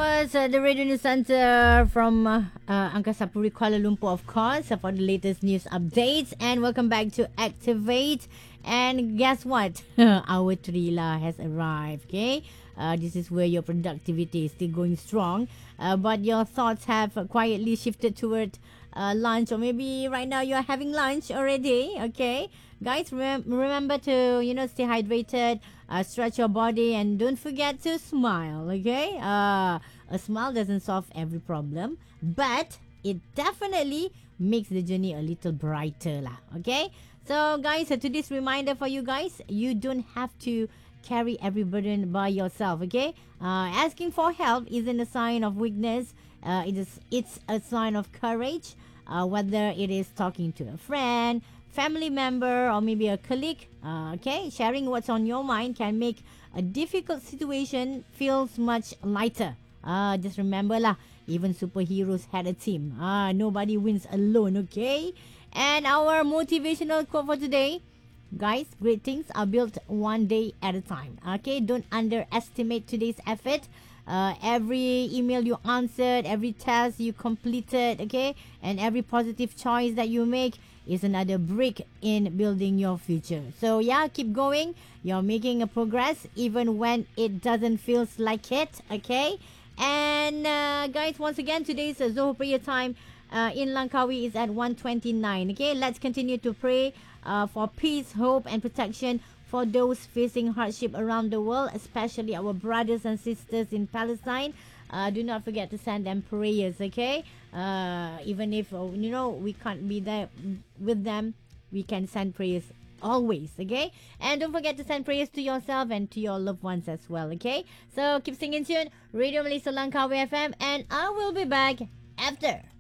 was the Radio News Center from Angkasa Puri, Kuala Lumpur, of course, for the latest news updates. And welcome back to Activate. And guess what? Our Trila has arrived, okay? This is where your productivity is still going strong, but your thoughts have quietly shifted toward lunch, or maybe right now you're having lunch already, okay? Guys, remember to, stay hydrated, stretch your body, and don't forget to smile, okay? A smile doesn't solve every problem, but it definitely makes the journey a little brighter lah, okay? So guys, today's reminder for you guys, you don't have to carry every burden by yourself, okay? Asking for help isn't a sign of weakness. It's a sign of courage, whether it is talking to a friend, family member, or maybe a colleague, okay? Sharing what's on your mind can make a difficult situation feels much lighter. Just remember lah, even superheroes had a team. Nobody wins alone, okay? And our motivational quote for today, guys, great things are built one day at a time. Okay, don't underestimate today's effort. Every email you answered, every task you completed, okay, and every positive choice that you make is another brick in building your future. So yeah, keep going. You're making a progress even when it doesn't feel like it, okay? And guys, once again, today's Zohor prayer time in Langkawi is at 1:29. Okay, let's continue to pray for peace, hope, and protection for those facing hardship around the world, especially our brothers and sisters in Palestine. Do not forget to send them prayers, okay? Even if, we can't be there with them, we can send prayers always, okay? And don't forget to send prayers to yourself and to your loved ones as well, okay? So keep staying in tune. Radio Malaysia Langkawi FM, and I will be back after.